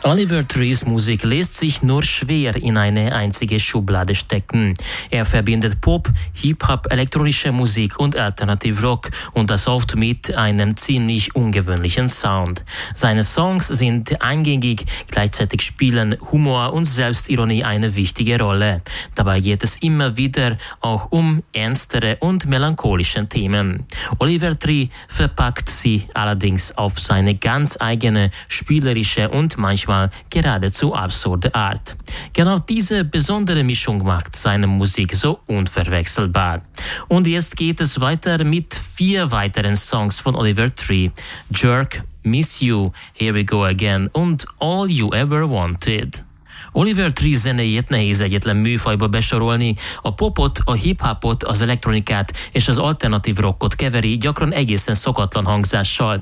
Oliver Trees Musik lässt sich nur schwer in eine einzige Schublade stecken. Er verbindet Pop, Hip-Hop, elektronische Musik und Alternative-Rock und das oft mit einem ziemlich ungewöhnlichen Sound. Seine Songs sind eingängig, gleichzeitig spielen Humor und Selbstironie eine wichtige Rolle. Dabei geht es immer wieder auch um ernstere und melancholische Themen. Oliver Tree verpackt sie allerdings auf seine ganz eigene, spielerische und manchmal geradezu absurde Art. Genau diese besondere Mischung macht seine Musik so unverwechselbar. Und jetzt geht es weiter mit 4 weiteren Songs von Oliver Tree: Jerk, Miss You, Here We Go Again und All You Ever Wanted. Oliver Tree zenéjét nehéz egyetlen műfajba besorolni, a popot, a hip-hopot, az elektronikát és az alternatív rockot keveri, gyakran egészen szokatlan hangzással.